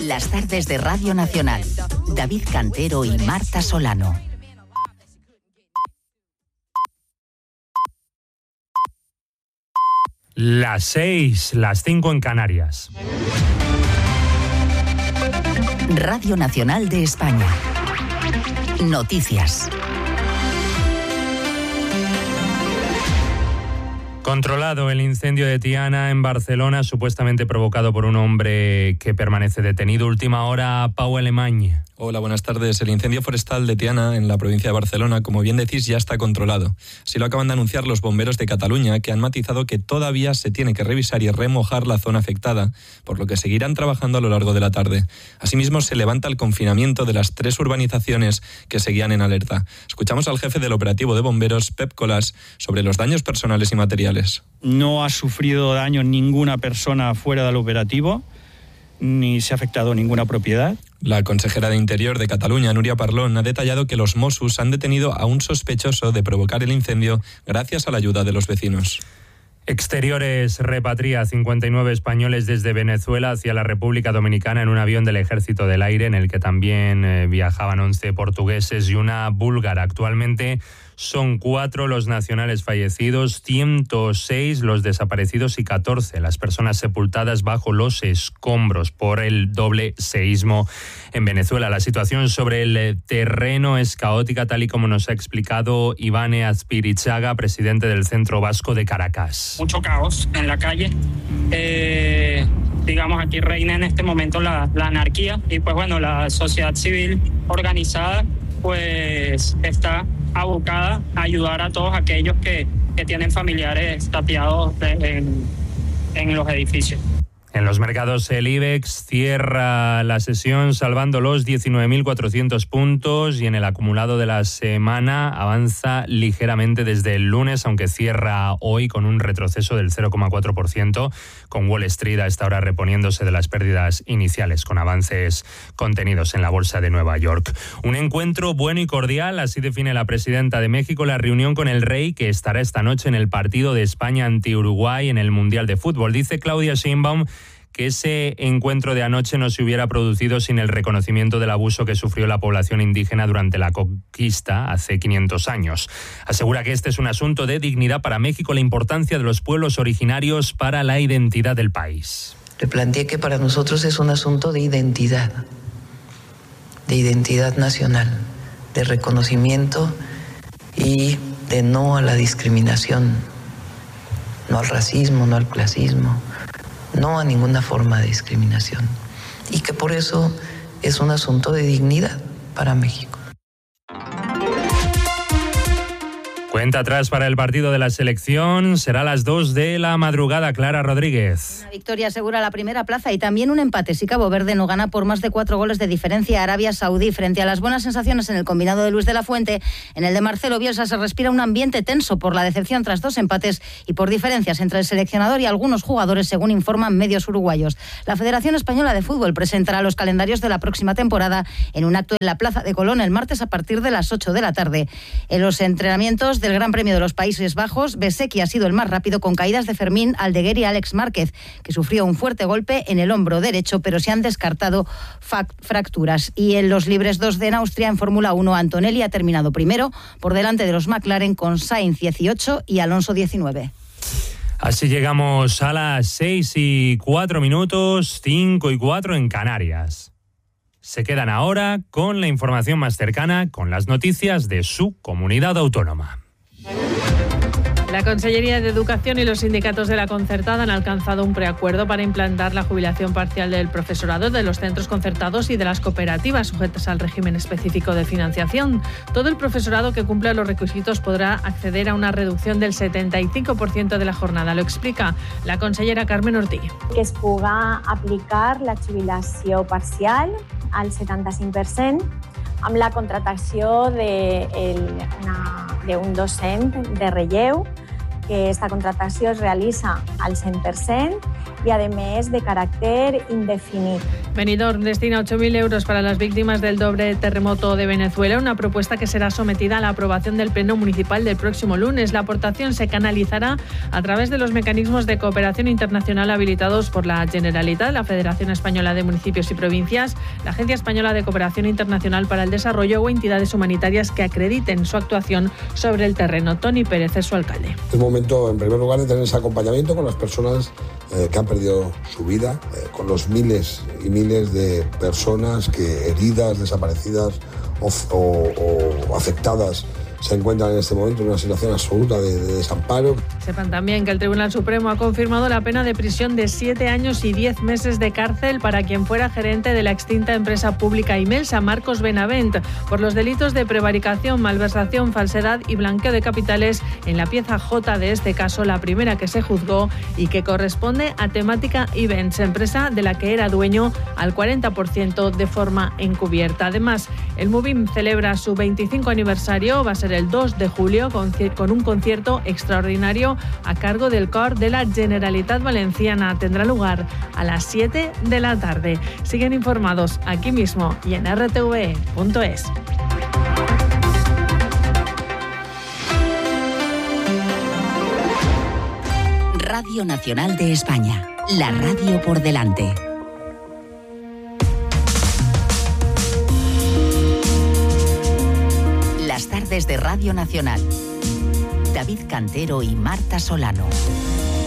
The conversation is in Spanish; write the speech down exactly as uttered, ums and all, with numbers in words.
Las tardes de Radio Nacional. David Cantero y Marta Solano. Las seis, las cinco en Canarias. Radio Nacional de España. Noticias. Controlado el incendio de Tiana en Barcelona, supuestamente provocado por un hombre que permanece detenido. Última hora, Pau Alemany. Hola, buenas tardes. El incendio forestal de Tiana, en la provincia de Barcelona, como bien decís, ya está controlado. Así lo acaban de anunciar los bomberos de Cataluña, que han matizado que todavía se tiene que revisar y remojar la zona afectada, por lo que seguirán trabajando a lo largo de la tarde. Asimismo, se levanta el confinamiento de las tres urbanizaciones que seguían en alerta. Escuchamos al jefe del operativo de bomberos, Pep Colas, sobre los daños personales y materiales. No ha sufrido daño ninguna persona fuera del operativo, ni se ha afectado ninguna propiedad. La consejera de Interior de Cataluña, Núria Parlon, ha detallado que los Mossos han detenido a un sospechoso de provocar el incendio gracias a la ayuda de los vecinos. Exteriores repatria cincuenta y nueve españoles desde Venezuela hacia la República Dominicana en un avión del Ejército del Aire en el que también eh, viajaban once portugueses y una búlgara. Actualmente son cuatro los nacionales fallecidos, ciento seis los desaparecidos y catorce las personas sepultadas bajo los escombros por el doble seísmo en Venezuela. La situación sobre el terreno es caótica, tal y como nos ha explicado Ivane Azpirichaga, presidente del Centro Vasco de Caracas. Mucho caos en la calle. Eh, digamos, aquí reina en este momento la, la anarquía y pues bueno, la sociedad civil organizada pues está abocada a ayudar a todos aquellos que, que tienen familiares tapiados en, en los edificios. En los mercados el IBEX cierra la sesión salvando los diecinueve mil cuatrocientos puntos y en el acumulado de la semana avanza ligeramente desde el lunes, aunque cierra hoy con un retroceso del cero coma cuatro por ciento, con Wall Street a esta hora reponiéndose de las pérdidas iniciales, con avances contenidos en la Bolsa de Nueva York. Un encuentro bueno y cordial, así define la presidenta de México la reunión con el rey, que estará esta noche en el partido de España ante Uruguay en el Mundial de Fútbol. Dice Claudia Sheinbaum que ese encuentro de anoche no se hubiera producido sin el reconocimiento del abuso que sufrió la población indígena durante la conquista hace quinientos años. Asegura que este es un asunto de dignidad para México, la importancia de los pueblos originarios para la identidad del país. Le planteé que para nosotros es un asunto de identidad, de identidad nacional, de reconocimiento y de no a la discriminación, no al racismo, no al clasismo, no a ninguna forma de discriminación, y que por eso es un asunto de dignidad para México. Cuenta atrás para el partido de la selección, será a las dos de la madrugada. Clara Rodríguez. Una victoria asegura la primera plaza y también un empate si Cabo Verde no gana por más de cuatro goles de diferencia a Arabia Saudí. Frente a las buenas sensaciones en el combinado de Luis de la Fuente, en el de Marcelo Bielsa se respira un ambiente tenso por la decepción tras dos empates y por diferencias entre el seleccionador y algunos jugadores, según informan medios uruguayos. La Federación Española de Fútbol presentará los calendarios de la próxima temporada en un acto en la Plaza de Colón el martes a partir de las ocho de la tarde. En los entrenamientos del Gran Premio de los Países Bajos, Besekhi ha sido el más rápido, con caídas de Fermín Aldeguer y Alex Márquez, que sufrió un fuerte golpe en el hombro derecho, pero se han descartado fracturas. Y en los libres dos de en Austria, en Fórmula uno, Antonelli ha terminado primero, por delante de los McLaren, con Sainz dieciocho y Alonso diecinueve. Así llegamos a las seis y cuatro minutos, cinco y cuatro en Canarias. Se quedan ahora con la información más cercana, con las noticias de su comunidad autónoma. La Consellería de Educación y los sindicatos de la concertada han alcanzado un preacuerdo para implantar la jubilación parcial del profesorado de los centros concertados y de las cooperativas sujetas al régimen específico de financiación. Todo el profesorado que cumpla los requisitos podrá acceder a una reducción del setenta y cinco por ciento de la jornada. Lo explica la consellera Carmen Ortí. Que es puga aplicar la jubilació parcial al setanta-cinc per cent amb la contratació de, el, una, de un docent de relleu, que esta contratació es realitza al cent per cent y además de carácter indefinido. Benidorm destina ocho mil euros para las víctimas del doble terremoto de Venezuela, una propuesta que será sometida a la aprobación del Pleno Municipal del próximo lunes. La aportación se canalizará a través de los mecanismos de cooperación internacional habilitados por la Generalitat, la Federación Española de Municipios y Provincias, la Agencia Española de Cooperación Internacional para el Desarrollo o entidades humanitarias que acrediten su actuación sobre el terreno. Tony Pérez es su alcalde. Es momento, en primer lugar, de tener ese acompañamiento con las personas eh, que han perdido su vida, eh, con los miles y miles de personas que heridas, desaparecidas o, o, o afectadas se encuentran en este momento en una situación absoluta de, de desamparo. Sepan también que el Tribunal Supremo ha confirmado la pena de prisión de siete años y diez meses de cárcel para quien fuera gerente de la extinta empresa pública Imelsa, Marcos Benavent, por los delitos de prevaricación, malversación, falsedad y blanqueo de capitales en la pieza J de este caso, la primera que se juzgó y que corresponde a Temática Events, empresa de la que era dueño al cuarenta por ciento de forma encubierta. Además, el Movim celebra su veinticinco aniversario, va a ser el dos de julio con, con un concierto extraordinario a cargo del Cor de la Generalitat Valenciana. Tendrá lugar a las siete de la tarde. Siguen informados aquí mismo y en erre te ve punto es. Radio Nacional de España, la radio por delante. Las tardes de Radio Nacional. David Cantero y Marta Solano.